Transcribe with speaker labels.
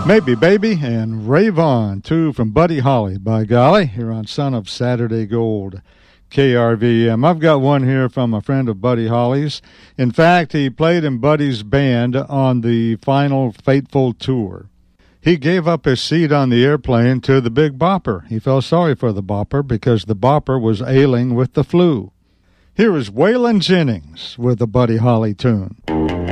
Speaker 1: Maybe Baby and Rave On, two from Buddy Holly, by golly, here on Son of Saturday Gold, KRVM. I've got one here from a friend of Buddy Holly's. In fact, he played in Buddy's band on the final Fateful tour. He gave up his seat on the airplane to the Big Bopper. He felt sorry for the Bopper because the Bopper was ailing with the flu. Here is Waylon Jennings with a Buddy Holly tune.